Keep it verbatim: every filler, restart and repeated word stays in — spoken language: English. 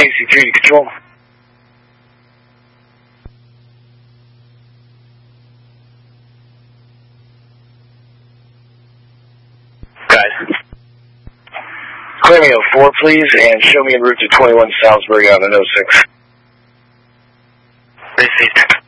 K C three to control. Guys. Clear me oh four, please, and show me en route to twenty-one Salisbury on an oh six. Received.